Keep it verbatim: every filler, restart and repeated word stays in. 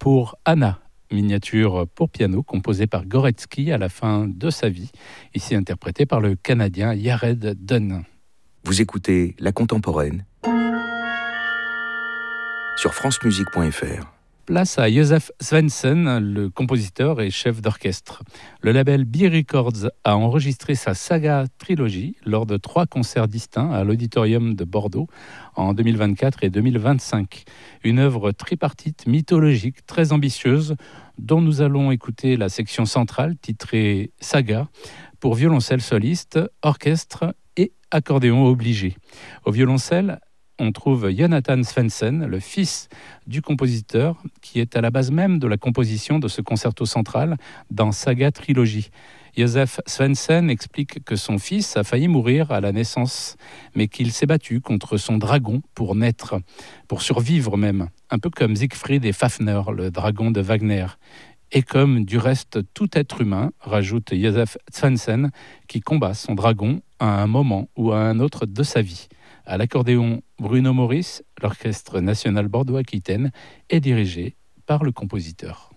pour Anna, miniature pour piano composée par Gorecki à la fin de sa vie, ici interprétée par le Canadien Jared Dunn. Vous écoutez La Contemporaine sur francemusique point f r. Place à Josef Svensson, le compositeur et chef d'orchestre. Le label Beer Records a enregistré sa saga trilogie lors de trois concerts distincts à l'Auditorium de Bordeaux en deux mille vingt-quatre et deux mille vingt-cinq. Une œuvre tripartite mythologique très ambitieuse dont nous allons écouter la section centrale titrée Saga pour violoncelle soliste, orchestre et accordéon obligé. Au violoncelle, on trouve Jonathan Svensson, le fils du compositeur, qui est à la base même de la composition de ce concerto central dans Saga Trilogie. Josef Svensson explique que son fils a failli mourir à la naissance, mais qu'il s'est battu contre son dragon pour naître, pour survivre même, un peu comme Siegfried et Fafner, le dragon de Wagner. Et comme du reste tout être humain, rajoute Josef Svensson, qui combat son dragon à un moment ou à un autre de sa vie. À l'accordéon, Bruno Maurice, l'Orchestre national Bordeaux-Aquitaine est dirigé par le compositeur.